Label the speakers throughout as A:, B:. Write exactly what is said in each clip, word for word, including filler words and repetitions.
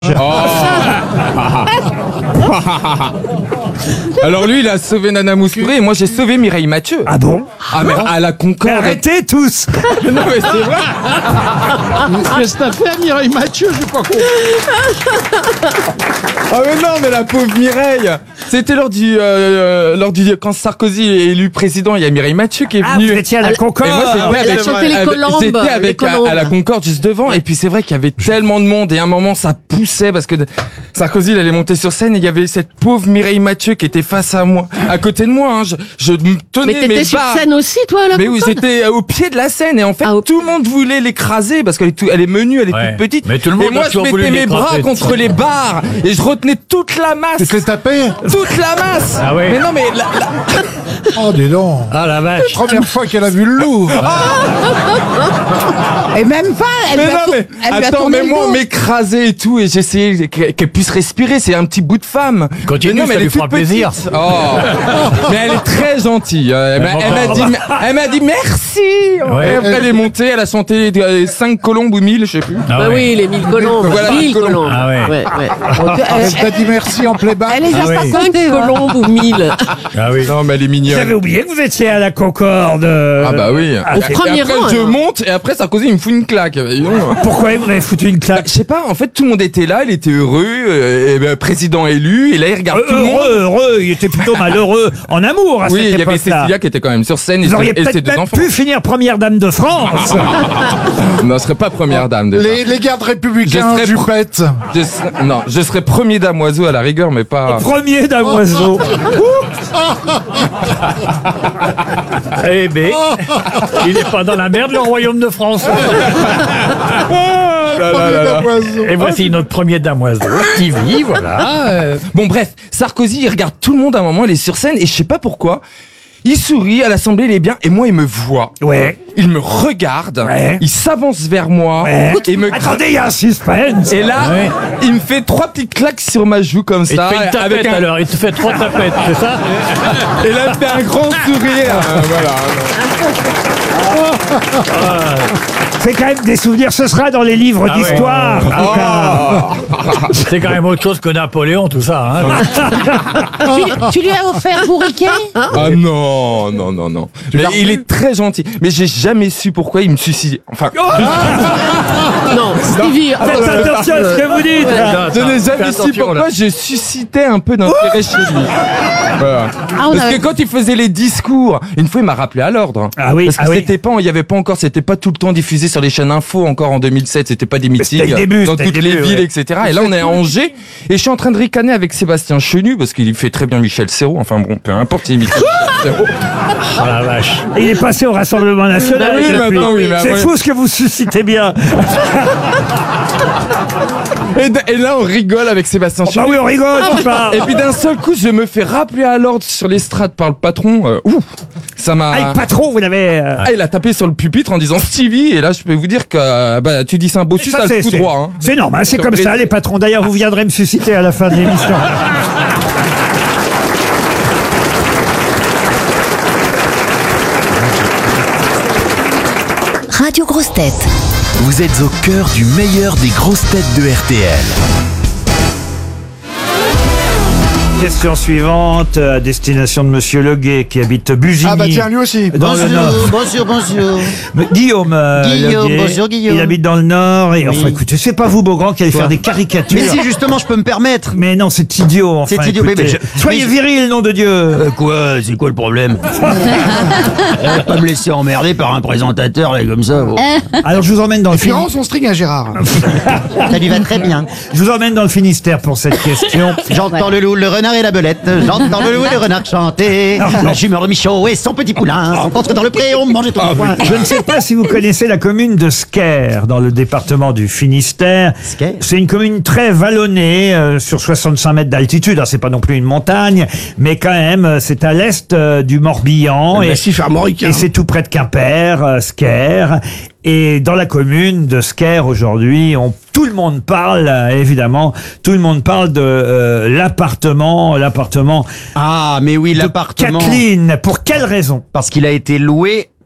A: Oh. Alors lui, il a sauvé Nana Mouskouri et moi j'ai sauvé Mireille Mathieu.
B: Ah bon?
A: Ah mais à la Concorde.
B: Mais arrêtez tous.
A: Non mais c'est vrai.
C: Qu'est-ce que t'as fait à Mireille Mathieu? J'ai pas compris.
A: Ah mais non, mais la pauvre Mireille. C'était lors du euh, lors du quand Sarkozy est élu président, il y a Mireille Mathieu qui est
B: Ah,
A: venue.
B: vous étiez à la
A: Et
B: Concorde.
A: moi j'étais
D: Elle a
A: avec,
D: chanté les
A: avec-
D: colombes,
A: j'étais
D: les
A: avec à,
D: colombes.
A: à la Concorde juste devant et puis c'est vrai qu'il y avait tellement de monde et à un moment ça poussait parce que Sarkozy il allait monter sur scène et il y avait cette pauvre Mireille Mathieu qui était face à moi, à côté de moi. Hein, je, je me tenais
D: Mais
A: mes
D: t'étais sur
A: bas.
D: scène aussi, toi, là?
A: Mais oui, c'était au pied de la scène et en fait
D: Ah, au-
A: tout le monde voulait l'écraser parce qu'elle est, tout- elle est menue, elle est
E: Ouais.
A: toute petite.
E: Mais tout le monde
A: et moi
E: a
A: je
E: toujours voulu
A: mettais mes bras
E: l'écraser.
A: contre les barres et je retenais toute la masse.
C: Tu te l'es tapé?
A: Toute la masse.
E: Ah ouais.
A: Mais non mais la- la-
C: Oh, dis donc.
E: Ah la vache.
C: Première fois qu'elle a vu le Louvre.
F: Et même pas, elle
A: mais
F: lui a
A: non
F: tour-
A: mais
F: elle lui a
A: attends
F: tourné
A: mais
F: le
A: moi
F: dos.
A: m'écraser et tout et j'essayais qu'elle qu'elle puisse respirer, c'est un petit bout de femme.
E: Continue,
A: Mais non, mais
E: ça
A: elle
E: lui
A: est toute
E: fera plaisir.
A: petite. Oh. Mais elle est très gentille. Elle m'a elle m'a dit elle m'a dit merci.
E: Ouais.
A: Et après elle est montée, elle a chanté cinq colombes ou mille, je sais plus.
E: Ah
D: Bah
E: ouais.
D: oui, les mille colombes.
A: Voilà,
D: mille
A: mille colombes.
D: colombes.
E: Ah ouais.
D: ouais, ouais.
C: Elle t'a dit merci en playback.
F: Elle les a
E: Ah
F: pas
E: oui.
D: Cinq
F: comptés, hein.
D: colombes ou mille.
E: Ah oui.
A: Non mais elle est
B: Vous
A: mignonne.
B: avez oublié que vous étiez à la Concorde. euh,
A: Ah bah oui.
B: ah,
A: Et
B: c'est-
D: premier
A: après
D: rang,
A: je
D: alors.
A: monte et après Sarkozy il me fout une claque. Dis donc.
B: Pourquoi vous avez foutu une
A: Bah,
B: claque?
A: je sais pas, en fait tout le monde était là, il était heureux, euh, et, ben, président élu, et là il regarde tout le monde.
B: Heureux, heureux, il était plutôt malheureux en amour à
A: Oui,
B: cette
A: il y avait
B: époque-là.
A: Cécilia qui était quand même sur scène et,
B: Vous
A: ses-
B: auriez
A: et ses
B: peut-être
A: deux
B: même
A: enfants.
B: pu finir première dame de France.
A: Non, je serais pas première dame déjà.
C: Les, les gardes
A: Je
C: républicains,
A: serais
C: Juppette.
A: Je serais- non, je serais premier damoiseau à la rigueur, mais pas.
B: Premier damoiseau.
E: Eh ben, il est pas dans la merde, le royaume de France.
A: Là, là, là, là.
E: Et voici notre premier damoiseau, Stevie, voilà. Euh,
A: Bon bref, Sarkozy il regarde tout le monde à un moment, il est sur scène et je sais pas pourquoi. Il sourit, à l'Assemblée il est bien, et moi il me voit.
B: Ouais.
A: Il me regarde,
B: Ouais.
A: il s'avance vers moi,
B: Ouais.
A: et me
B: Attendez, il y a un suspense.
A: Et là,
E: Ouais.
A: il me fait trois petites claques sur ma joue comme
E: Il te
A: ça.
E: fait une tapette
A: avec un...
E: alors, il te fait trois tapettes, c'est ça?
A: Et là, il me fait un grand sourire. Euh, voilà.
B: C'est quand même des souvenirs. Ce sera dans les livres
E: Ah ouais.
B: d'histoire. en tout cas.
E: C'est quand même autre chose que Napoléon, tout ça. Hein.
F: Tu, tu lui as offert bourriquet?
A: Ah non, non, non, non. Mais il est très gentil. Mais j'ai jamais su pourquoi il me suicidait. Enfin,
D: Non, Stevie.
B: Faites attention à ce que vous dites.
A: je n'ai
E: Fais
A: jamais su
E: attention,
A: pourquoi
E: là.
A: je suscitais un peu d'intérêt chez lui. Voilà.
F: Ah, on
A: Parce
F: avait-
A: que quand il faisait les discours, une fois il m'a rappelé à l'ordre.
B: Ah oui,
A: Parce que
B: ah oui.
A: c'était pas, il y avait pas encore, c'était pas tout le temps diffusé sur les chaînes info encore en deux mille sept. C'était pas des meetings
B: c'était le début,
A: dans
B: c'était
A: toutes
B: le
A: les
B: début,
A: villes,
B: ouais.
A: et cetera. Et là on est à Angers et je suis en train de ricaner avec Sébastien Chenu parce qu'il fait très bien Michel Serrault. Enfin bon, peu importe, il imite Michel Serrault.
E: Oh la vache.
B: Il est passé au Rassemblement National.
A: Oui,
B: depuis.
A: maintenant, oui, mais
B: C'est
A: après-
B: fou ce que vous suscitez bien.
A: Et, d- et là on rigole avec Sébastien
B: Bah
A: Chenu.
B: oui, on rigole. papa.
A: Et puis d'un seul coup, je me fais rappeler à l'ordre sur l'estrade par le patron. Euh, ouh, ça m'a.
B: Ah, le patron, vous l'avez. euh,
A: Ah, il a tapé sur le pupitre en disant Stevie. Et là, je peux vous dire que euh, bah, tu dis c'est un bossu, ça,
B: c'est-
A: le coup
B: c'est-
A: droit. Hein.
B: C'est normal, c'est comme ça, les patrons. D'ailleurs, vous viendrez me susciter à la fin de l'émission.
G: Radio Grosses Têtes.
H: Vous êtes au cœur du meilleur des grosses têtes de R T L.
B: Question suivante, à destination de Monsieur Leguet, qui habite Bugigny.
C: Ah bah tiens, lui aussi.
B: Dans le Nord.
I: bonjour, bonjour.
B: Mais Guillaume, euh,
I: Guillaume,
B: Leguet,
I: bonjour, Guillaume.
B: il habite dans le Nord et enfin
I: Oui.
B: écoutez, c'est pas vous Beaugrand qui allez faire des caricatures.
I: Mais si justement je peux me permettre.
B: Mais non, c'est idiot enfin.
I: C'est idiot,
B: écoutez.
I: mais- mais je-
B: Soyez
I: mais je-
B: viril, nom de Dieu.
I: Euh, quoi? C'est quoi le problème? euh, Pas me laisser emmerder par un présentateur là, comme ça. bon.
B: Alors je vous emmène dans le
C: Et puis
B: Fin-
C: rends son string à Gérard.
I: Ça lui va très bien.
B: je vous emmène dans le Finistère pour cette question.
I: J'entends le loup, le renard et la belette. J'entends le loup et le renard chanter. La jumeur de Michaud et son petit poulain rencontrent dans le pré, on mangeait tout le coin.
B: Je ne sais pas si vous connaissez la commune de Sker, dans le département du Finistère.
I: Sker.
B: C'est une commune très vallonnée, euh, sur soixante-cinq mètres d'altitude. Alors, c'est pas non plus une montagne, mais quand même, euh, c'est à l'est euh, du Morbihan. Et,
C: armoricain.
B: et c'est tout près de Quimper, euh, Sker. Et dans la commune de Sker aujourd'hui, on, tout le monde parle, euh, évidemment, tout le monde parle de euh, l'appartement, l'appartement
I: Ah, mais oui,
B: de
I: l'appartement.
B: Kathleen. Pour quelle raison?
I: Parce qu'il a été loué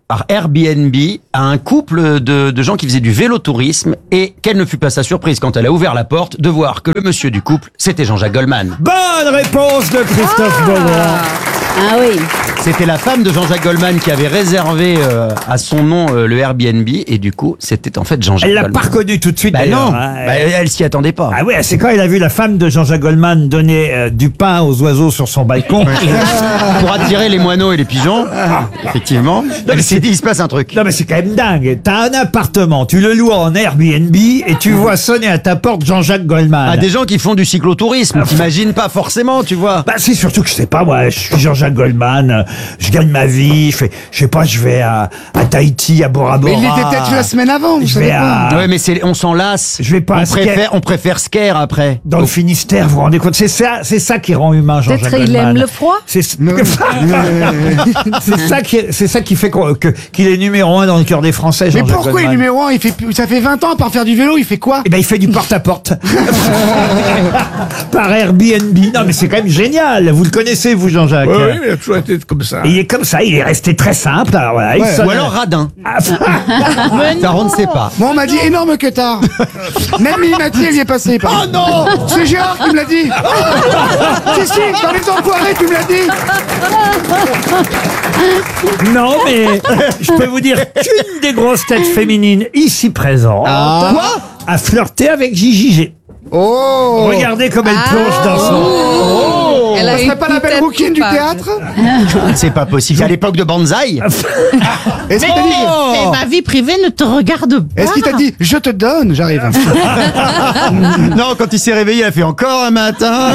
I: par Airbnb à un couple de, de gens qui faisaient du vélo-tourisme et quelle ne fut pas sa surprise quand elle a ouvert la porte de voir que le monsieur du couple, c'était Jean-Jacques Goldman.
B: Bonne réponse de Christophe Beaugrand.
F: Ah oui.
I: C'était la femme de Jean-Jacques Goldman qui avait réservé euh, à son nom euh, le Airbnb et du coup, c'était en fait Jean-Jacques
B: Elle l'a
I: Goldman.
B: pas reconnu tout de suite.
I: Bah
B: d'ailleurs,
I: non,
B: hein.
I: bah, elle s'y attendait pas.
B: Ah oui, c'est quand elle a vu la femme de Jean-Jacques Goldman donner euh, du pain aux oiseaux sur son balcon.
I: Pour attirer les moineaux et les pigeons, effectivement. Elle s'est dit, il se passe un truc.
B: Non mais c'est quand même dingue. T'as un appartement, tu le loues en Airbnb et tu vois sonner à ta porte Jean-Jacques Goldman.
I: Ah, des gens qui font du cyclotourisme, t'imagines pas forcément, tu vois.
B: Bah c'est surtout que je sais pas moi, je suis Jean-Jacques Goldman, euh, je gagne ma vie, je fais, je sais pas, je vais à, à Tahiti, à Bora Bora.
C: Mais il était peut-être la semaine avant, vous
B: Je
C: savez
B: vais
C: pas.
B: à,
I: Ouais, mais c'est, on s'en lasse.
B: je vais pas à
I: on
B: Sker.
I: préfère, on préfère Sker après.
B: Dans le Finistère, vous vous rendez compte, c'est ça, c'est ça qui rend humain Jean-Jacques
D: Peut-être
B: Goldman.
D: il aime le froid.
B: C'est c'est ça qui, c'est ça qui fait qu'on- que- qu'il est numéro un dans le cœur des Français.
C: Mais
B: Jean-Jacques
C: pourquoi il est
B: Goldman.
C: numéro un? Il fait, plus- ça fait vingt ans, à part faire du vélo, il fait quoi?
B: Eh ben, il fait du porte-à-porte. Par Airbnb. Non, mais c'est quand même génial. Vous le connaissez, vous, Jean-Jacques?
E: Oui, oui, il a toujours été comme ça.
B: Et il est comme ça, il est resté très simple. Alors, voilà, il
C: Ouais.
B: sonne-
I: Ou alors radin.
B: Ah,
I: Ça, on ne sait pas.
C: Moi, on m'a dit énorme que tard. Même Mimati, elle y est passée. Oh non! C'est Gérard qui me l'a dit. Si, si, dans les enfoirés, tu me l'as dit.
B: non, mais je peux vous dire qu'une des grosses têtes féminines ici présentes
C: Quoi?
B: a flirté avec Gigi G.
C: Oh!
B: Regardez comme elle plonge dans son...
D: Elle a
C: Ça
D: une
C: serait pas la belle
D: tête
C: rouquine du
D: coupable.
C: théâtre?
I: C'est pas possible. À l'époque de Banzai.
C: Est-ce qu'il t'a dit,
F: Et ma vie privée ne te regarde pas.
C: est-ce qu'il t'a dit, je te donne, j'arrive.
I: Non, quand il s'est réveillé, il a fait encore un matin.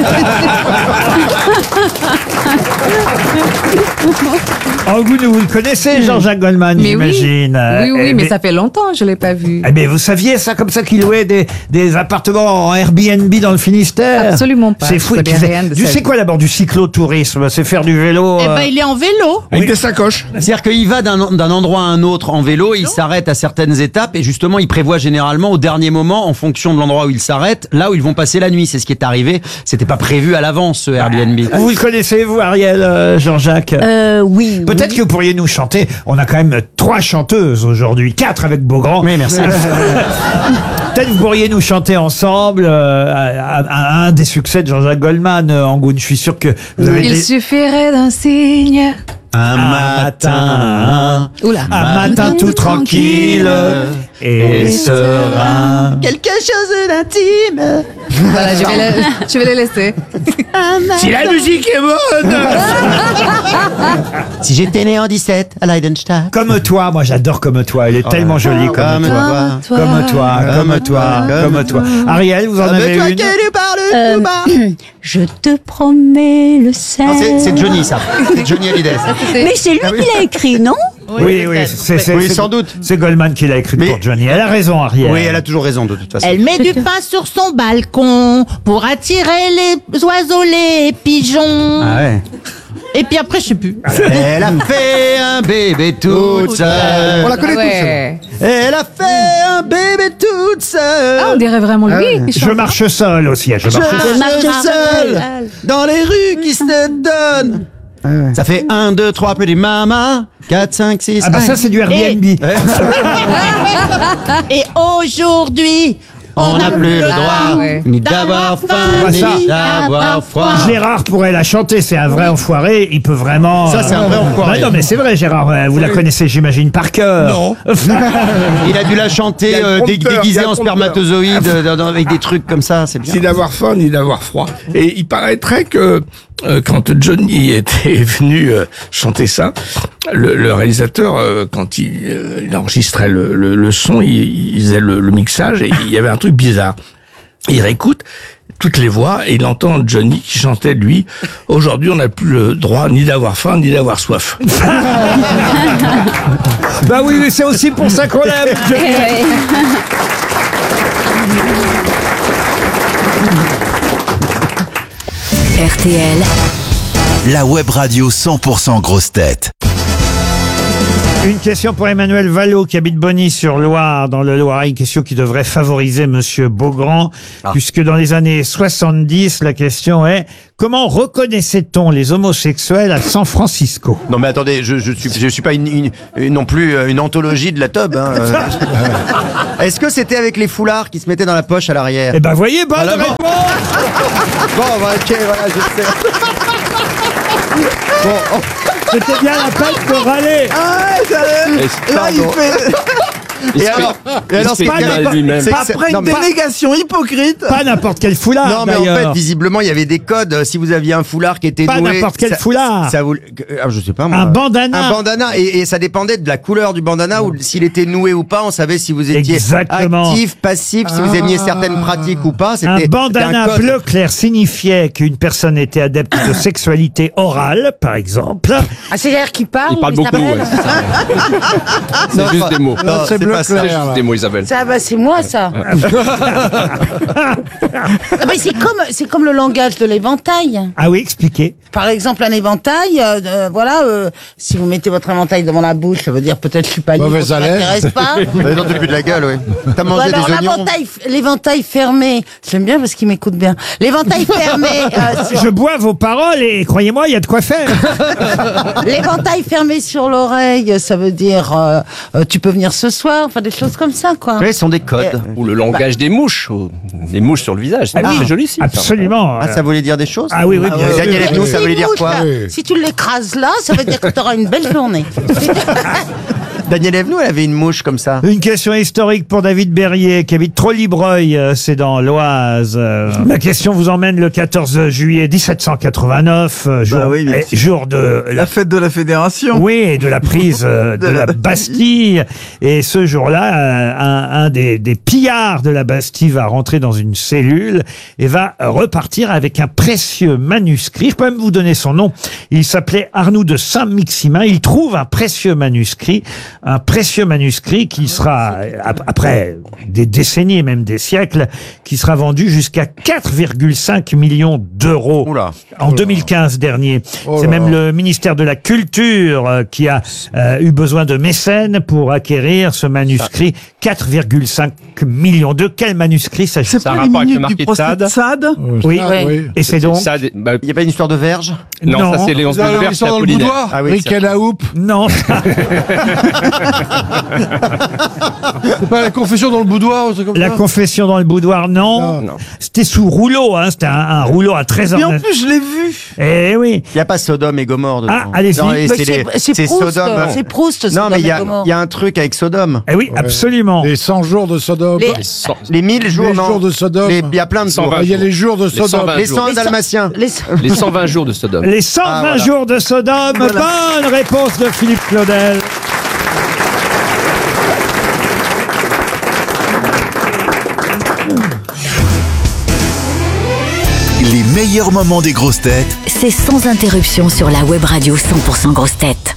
B: Oh, vous, vous le connaissez, Jean-Jacques Goldman,
D: Mais oui.
B: j'imagine.
D: Oui, oui,
B: Eh,
D: mais ça fait longtemps, je l'ai pas vu.
B: Eh bien, vous saviez ça comme ça qu'il louait des, des appartements en Airbnb dans le Finistère?
D: Absolument pas.
B: C'est
D: Je
B: fou.
D: connais
B: Tu sais-
D: rien de
B: Tu
D: ça.
B: sais quoi d'abord du cyclotourisme? C'est faire du vélo.
F: Eh
B: euh,
F: ben, il est en vélo.
C: Avec des sacoches.
I: C'est-à-dire qu'il va d'un d'un endroit à un autre en vélo, il s'arrête à certaines étapes et justement il prévoit généralement au dernier moment, en fonction de l'endroit où il s'arrête, là où ils vont passer la nuit. C'est ce qui est arrivé. C'était pas prévu à l'avance ce Airbnb.
B: Vous le connaissez, vous, Ariel, euh, Jean-Jacques?
F: Euh, oui.
B: Peut-être que vous pourriez nous chanter. On a quand même trois chanteuses aujourd'hui, quatre avec Beaugrand.
I: Oui, merci.
B: Peut-être que vous pourriez nous chanter ensemble euh, à, à- à un des succès de Jean-Jacques Goldman, euh, Angoune. Je suis sûr que vous avez
D: Il
B: des-
D: suffirait d'un signe.
I: Un
B: matin,
D: Oula.
B: un matin tout tranquille et serein.
I: Quelque chose d'intime.
D: Voilà, je vais, la- je vais les laisser.
E: Si la musique est bonne.
I: Si j'étais né en dix-sept à Leidenstadt.
B: Comme toi, moi j'adore Comme toi. Elle est tellement jolie comme,
I: Comme
B: toi.
I: toi.
B: Comme toi, comme toi,
I: Comme
B: comme toi. Ariel, vous en
I: Ah, mais
B: avez
I: toi
B: une?
I: qui lui parles
F: Euh,
I: tout bas.
F: Je te promets le sel.
I: Non, c'est- c'est Johnny ça. C'est Johnny Hallyday. ça.
F: Mais c'est lui qui l'a écrit, non?
B: Oui, oui, c'est c'est-
I: Oui,
B: c'est-
I: sans doute.
B: C'est Goldman qui l'a écrit
I: Mais-
B: pour Johnny. Elle a raison, Ariel.
I: Oui, elle a toujours raison de toute façon.
F: Elle met du pain sur son balcon pour attirer les oiseaux, les pigeons.
I: Ah ouais.
F: Et puis après, je sais plus.
I: Elle a fait un bébé toute seule.
C: On la connaît
D: Ah
C: tous.
D: ouais.
I: Elle a fait un bébé toute seule.
D: Ah, on dirait vraiment lui. qui
B: Je
D: chante.
B: marche seul aussi. Je
I: Je
B: marche seul.
I: marche
F: marche
I: seul
F: seul.
I: dans les rues qui se donnent. Ça fait un, deux, trois, petit mama, quatre, cinq, six.
B: Ah bah ça c'est du Airbnb.
F: Et aujourd'hui,
I: On n'a plus le droit
D: Ah ouais.
I: ni d'avoir faim,
B: Bah, ça.
I: ni d'avoir froid.
B: Gérard pourrait la chanter, c'est un vrai enfoiré, il peut vraiment...
I: Ça, c'est un vrai enfoiré.
B: Bah non mais c'est vrai Gérard, euh, vous la connaissez j'imagine par cœur.
C: Non.
I: Il a dû la chanter
E: Il y a le
I: euh, dé-
E: prompteur, il y
I: déguisée
E: a le
I: en
E: prompteur.
I: spermatozoïde euh, dans- dans- avec des trucs comme ça, c'est bien.
E: Ni d'avoir faim, ni d'avoir froid. Et il paraîtrait que euh, quand Johnny était venu euh, chanter ça, le, le réalisateur, euh, quand il, euh, il enregistrait le, le, le son, il, il faisait le, le mixage et il y avait un truc bizarre. Il réécoute toutes les voix et il entend Johnny qui chantait, lui, « Aujourd'hui, on n'a plus le droit ni d'avoir faim, ni d'avoir soif.
B: Bah oui, mais c'est aussi pour ça qu'on l'aime.
G: R T L,
H: La web radio cent pour cent grosse tête.
B: Une question pour Emmanuel Vallot qui habite Bonny-sur-Loire dans le Loiret. Une question qui devrait favoriser Monsieur Beaugrand, ah. puisque dans les années soixante-dix, la question est comment reconnaissait-on les homosexuels à San Francisco?
G: Non mais attendez, je je suis je suis pas une, une, une non plus une anthologie de la teub. Hein. Est-ce que c'était avec les foulards qui se mettaient dans la poche à l'arrière?
B: Eh ben voyez, bonne
G: voilà,
B: réponse.
G: Bon, bon bah, ok, voilà, je sais. Bon, oh.
B: C'était bien la peine de râler.
G: Ah, ça, là, il fait... Et alors, et alors c'est
B: pas
G: après une délégation hypocrite.
B: Pas n'importe quel foulard.
G: Non, mais en fait, visiblement, il y avait des codes. Si vous aviez un foulard qui était
B: pas
G: noué,
B: n'importe quel
G: ça,
B: foulard.
G: Ça vous, ah, je sais pas moi.
B: Un bandana.
G: Un bandana, et, et ça dépendait de la couleur du bandana ou s'il était noué ou pas. On savait si vous étiez
B: Exactement.
G: actif, passif, si vous aimiez certaines pratiques ou pas.
B: Un bandana un bleu clair signifiait qu'une personne était adepte de sexualité orale, par exemple.
F: Ah, c'est-à-dire qu'il parle.
A: Il parle beaucoup. Ouais, c'est c'est juste des mots.
G: Non, c'est bleu
A: clair. C'est juste des mots, Isabelle.
F: Ça, bah, c'est moi, ça. Ah, mais c'est comme, c'est comme le langage de l'éventail.
B: Ah oui, expliquez.
F: Par exemple, un éventail, euh, euh, voilà, euh, si vous mettez votre éventail devant la bouche, ça veut dire peut-être je suis pas libre, ça m'intéresse pas.
G: Dans le début de la gueule, oui. T'as mangé
F: alors,
G: des oignons.
F: L'éventail fermé, j'aime bien parce qu'il m'écoute bien. L'éventail fermé. Euh,
B: sur... Je bois vos paroles et croyez-moi, il y a de quoi faire.
F: L'éventail fermé sur l'oreille, ça veut dire euh, euh, tu peux venir ce soir, enfin des choses comme ça, quoi.
G: Oui, ce sont des codes.
J: Ou le langage bah. des mouches, ou des mouches sur le visage. C'est
B: ah,
J: oui, joli ici.
B: Absolument.
G: Ah, ça voulait dire des choses?
B: Ah oui, oui.
G: Ah,
B: bien
G: ouais. Daniel Evenou, ça voulait dire quoi?
F: Oui. Si tu l'écrases là, ça veut dire que tu auras une belle journée.
G: Daniel Evenou, elle avait une mouche comme ça.
B: Une question historique pour David Berrier, qui habite Trollibreuil, c'est dans l'Oise. La question vous emmène le quatorze juillet mille sept cent quatre-vingt-neuf, jour, bah oui, eh, jour de...
K: La fête de la Fédération.
B: Oui, et de la prise de, de la Bastille. Et ce jour-là, un, un des, des pillards de la Bastille va rentrer dans une cellule et va repartir avec un précieux manuscrit. Je peux même vous donner son nom. Il s'appelait Arnoux de Saint-Maximin. Il trouve un précieux manuscrit. Un précieux manuscrit qui sera, après des décennies et même des siècles, qui sera vendu jusqu'à quatre virgule cinq millions d'euros en deux mille quinze dernier. C'est même le ministère de la Culture qui a euh, eu besoin de mécènes pour acquérir ce manuscrit. quatre virgule cinq millions. De quel manuscrit s'agit-il?
K: C'est pas un rapport avec le marquis de Sade. Sade
B: oui. oui. oui. Et c'est donc
J: Sade, bah,
G: il n'y a pas une histoire de verge?
J: Non, non, ça c'est Léonce de Verge, c'est Apollinaire.
C: Ah oui, Riquet la houppe.
B: Non.
K: C'est pas la confession dans le boudoir ou comme
B: La
K: ça
B: confession dans le boudoir, non. non. C'était sous rouleau, hein. C'était un, un rouleau à trésor.
K: Mais en plus, je l'ai vu.
B: Eh oui.
G: Il n'y a pas Sodome et Gomorre dedans.
B: Ah, allez-y.
F: C'est Sodome. C'est Proust.
G: Non, mais il y, y a un truc avec Sodome.
B: Eh oui, ouais. Absolument.
C: Les cent jours de Sodome.
F: Les,
G: les mille jours,
C: les
G: non.
C: jours de Sodome.
G: Il y a plein de jours.
C: Il y a les jours de Sodome.
G: Les cent dalmatiens.
J: Les, les cent vingt jours de Sodome.
B: Les cent vingt ah, voilà. jours de Sodome. Voilà. Bonne réponse de Philippe Claudel.
H: Les meilleurs moments des grosses têtes,
L: c'est sans interruption sur la web radio cent pour cent grosses têtes.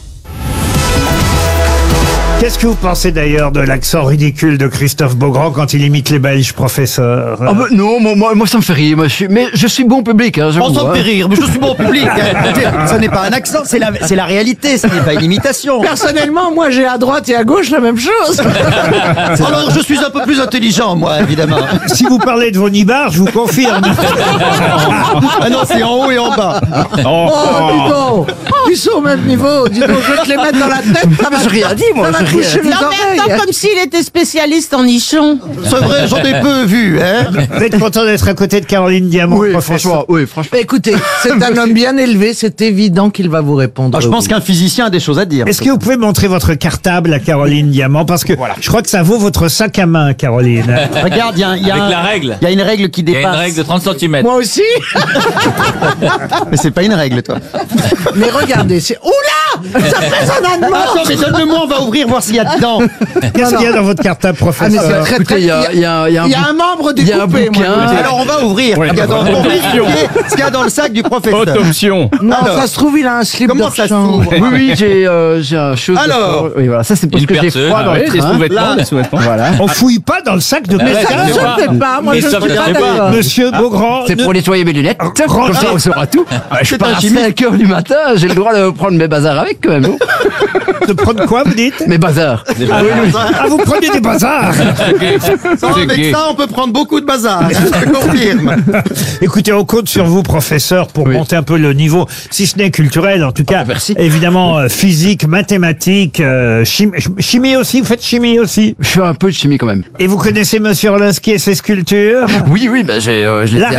B: Qu'est-ce que vous pensez d'ailleurs de l'accent ridicule de Christophe Beaugrand quand il imite les Belges, professeur?
M: Ah bah non, moi, moi ça me fait rire, monsieur. Mais je suis bon public. Hein,
G: oh, ça me fait rire, mais je suis bon public. Ce n'est pas un accent, c'est la, c'est la réalité, ce n'est pas une imitation.
M: Personnellement, moi j'ai à droite et à gauche la même chose.
G: Alors je suis un peu plus intelligent, moi, évidemment.
B: Si vous parlez de vos nibards, je vous confirme.
G: Ah non, c'est en haut et en bas.
M: Oh, oh dis donc, ils sont au même niveau. Dis donc, je vais te les mettre dans la tête.
F: Ah
M: mais j'ai rien dit, moi.
F: Non, mais attends, comme s'il était spécialiste en nichons.
G: C'est vrai, j'en ai peu vu, hein.
B: Vous êtes content d'être à côté de Caroline Diamant,
M: oui,
B: professeur?
M: Franchement, oui, franchement. Écoutez, c'est un homme bien élevé, c'est évident qu'il va vous répondre.
I: Ah, je pense qu'un physicien a des choses à dire.
B: Est-ce que vous pouvez montrer votre cartable à Caroline Diamant? Parce que voilà. Je crois que ça vaut votre sac à main, Caroline.
I: Regarde, il y a, y a
J: Avec
I: un,
J: la règle.
I: Il y a une règle qui dépasse.
J: Il y a une règle de trente centimètres.
M: Moi aussi.
G: Mais c'est pas une règle, toi.
M: Mais regardez, c'est... Oula, ça fait un an de mort.
G: Attends, mais donne-le-moi, on va ouvrir, voir s'il y a dedans.
B: Qu'est-ce qu'il y a dans votre cartable, professeur?
M: Ah, mais très, très, il y a, il y a, il y a un,
G: il y a un membre
M: découpé. Il y a un bouquin.
G: Moi, alors on va ouvrir. Ouais, dans, on va expliquer ce qu'il y a dans le sac du professeur.
J: Haute option.
M: Non,
G: alors,
M: ça se trouve, il a un slip
G: comment ça
M: s'ouvre? Oui, oui, j'ai euh, j'ai un chose.
G: Alors,
M: de... oui, voilà, ça c'est parce que j'ai froid
J: ah
M: dans
J: ouais,
M: le train.
J: Des sous-vêtements, des sous-vêtements.
M: Voilà.
B: On fouille pas dans le sac de
M: mais ça, je ne sais pas. Moi, je ne sais pas.
B: Monsieur Beaugrand.
M: C'est pour nettoyer mes lunettes. Comme ça, on saura tout. Je pars à cinq heures du matin. J'ai le droit de prendre mes bazars avec.
J: sec quand même.
B: De prendre quoi, vous dites?
J: Mais bazar.
B: Ah, oui, oui. Ah, vous prenez des bazars.
G: Ça, avec ça, on peut prendre beaucoup de bazar. Je te confirme.
B: Écoutez, on compte sur vous, professeur, pour monter un peu le niveau, si ce n'est culturel, en tout cas.
J: Merci.
B: Évidemment, euh, physique, mathématiques, euh, chimie, chimie aussi. Vous faites chimie aussi?
J: Je fais un peu de chimie quand même.
B: Et vous connaissez Monsieur Orlowski et ses sculptures?
J: Oui, oui, bah j'ai, euh, je les ai
B: La